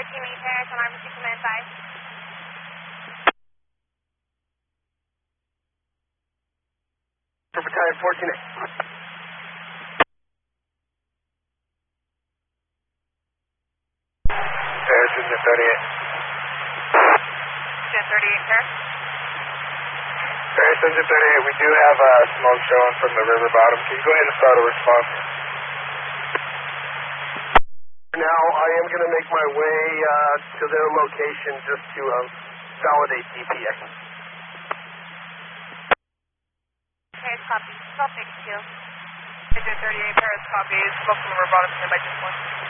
14 Paris on RBC Command 5. For battalion 14A. Paris, engine 38. Engine 38, Paris. Paris, engine 38, we do have smoke showing from the river bottom. Can you go ahead and start a response? Now, I am going to make my way to their location just to validate DPX. Paris, copy. Smoke 62. Engine 38, Paris, copy. Smoke from the river bottom, stand by 2-1.